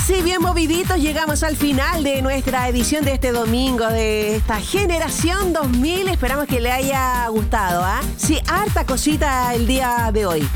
sí, bien moviditos, llegamos al final de nuestra edición de este domingo, de esta generación 2000. Esperamos que le haya gustado, ¿ah? Sí, harta cosita el día de hoy.